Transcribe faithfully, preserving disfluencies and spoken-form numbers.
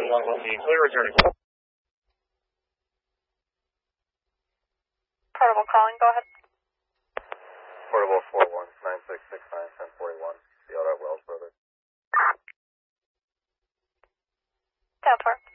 one one Z, clear returning. Portable calling, go ahead. Portable four one nine six six nine ten forty-one. The other Wells Brothers. Down for.